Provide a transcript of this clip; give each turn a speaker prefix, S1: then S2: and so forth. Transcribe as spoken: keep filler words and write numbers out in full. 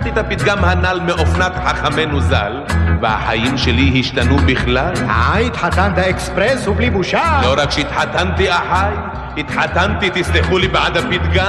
S1: את הפתגם הנ"ל מאופנת חכמנו ז"ל, והחיים שלי השתנו בכלל.
S2: אה, התחתנת אקספרס ובלי בושה.
S1: לא רק שהתחתנתי אחי, התחתנתי, תסלחו לי בעד הפתגם,